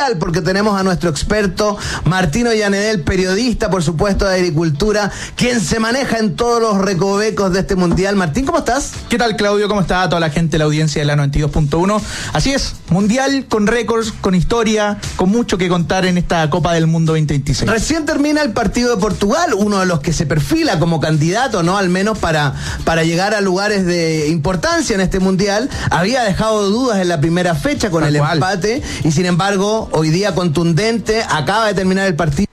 mundial, porque tenemos a nuestro experto Martino Llanedel, periodista, por supuesto, de agricultura, quien se maneja en todos los recovecos de este mundial. Martín, ¿cómo estás? ¿Qué tal, Claudio? ¿Cómo está toda la gente de la audiencia de la 92.1? Así es, mundial con récords, con historia, con mucho que contar en esta Copa del Mundo 2026. Recién termina el partido de Portugal, uno de los que se perfila como candidato, ¿no? Al menos para llegar a lugares de importancia en este mundial. Había dejado dudas en la primera fecha con el empate, y sin embargo, hoy día contundente, acaba de terminar el partido.